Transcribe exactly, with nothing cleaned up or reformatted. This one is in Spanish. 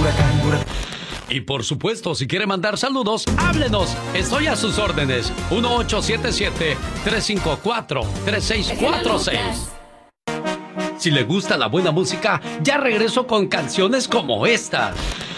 huracán, huracán. Y por supuesto, si quiere mandar saludos, háblenos. Estoy a sus órdenes. uno ocho siete siete, tres cinco cuatro, tres seis cuatro seis. Si le gusta la buena música, ya regreso con canciones como esta.